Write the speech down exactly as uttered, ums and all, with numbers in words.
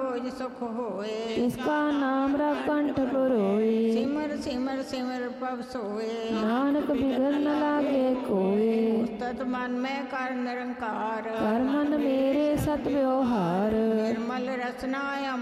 रोज सुख होए। इसका नाम रख कंठ पुरोए। सिमर सिमर सिमर पव सोए। नानक बिघन न लागे कोय। उस्तत मन में कर निरंकार। कर मन मेरे सत व्यवहार। निर्मल रसना